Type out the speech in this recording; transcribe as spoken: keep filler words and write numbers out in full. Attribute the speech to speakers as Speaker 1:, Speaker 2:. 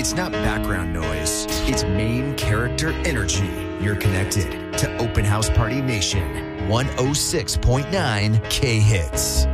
Speaker 1: It's not background noise. It's main character energy. You're connected to Open House Party Nation. one oh six point nine K Hits.